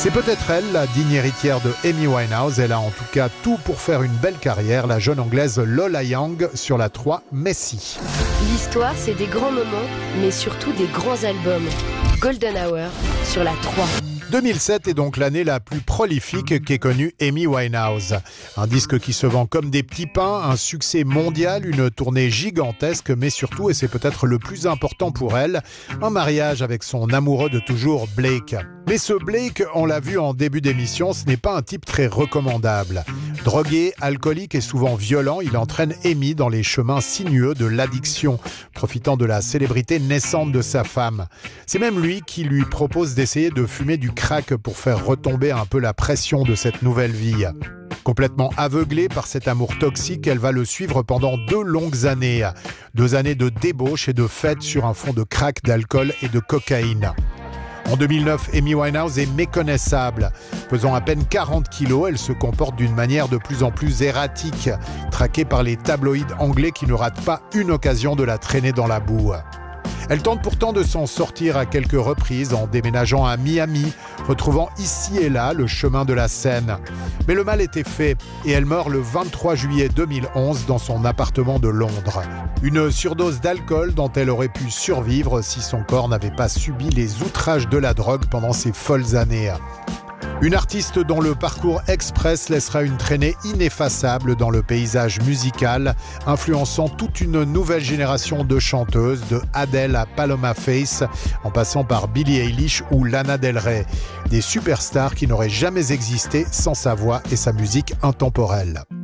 C'est peut-être elle, la digne héritière de Amy Winehouse. Elle a en tout cas tout pour faire une belle carrière, la jeune anglaise Lola Young sur la 3 Messi. L'histoire, c'est des grands moments, mais surtout des grands albums. Golden Hour sur la 3. 2007 est donc l'année la plus prolifique qu'ait connue Amy Winehouse. Un disque qui se vend comme des petits pains, un succès mondial, une tournée gigantesque, mais surtout, et c'est peut-être le plus important pour elle, un mariage avec son amoureux de toujours, Blake. Mais ce Blake, on l'a vu en début d'émission, ce n'est pas un type très recommandable. Drogué, alcoolique et souvent violent, il entraîne Amy dans les chemins sinueux de l'addiction, profitant de la célébrité naissante de sa femme. C'est même lui qui lui propose d'essayer de fumer du crack pour faire retomber un peu la pression de cette nouvelle vie. Complètement aveuglée par cet amour toxique, elle va le suivre pendant 2 longues années. 2 années de débauche et de fêtes sur un fond de crack, d'alcool et de cocaïne. En 2009, Amy Winehouse est méconnaissable. Pesant à peine 40 kilos, elle se comporte d'une manière de plus en plus erratique, traquée par les tabloïds anglais qui ne ratent pas une occasion de la traîner dans la boue. Elle tente pourtant de s'en sortir à quelques reprises en déménageant à Miami, retrouvant ici et là le chemin de la scène. Mais le mal était fait et elle meurt le 23 juillet 2011 dans son appartement de Londres. Une surdose d'alcool dont elle aurait pu survivre si son corps n'avait pas subi les outrages de la drogue pendant ces folles années. Une artiste dont le parcours express laissera une traînée ineffaçable dans le paysage musical, influençant toute une nouvelle génération de chanteuses, de Adele à Paloma Faith, en passant par Billie Eilish ou Lana Del Rey. Des superstars qui n'auraient jamais existé sans sa voix et sa musique intemporelle.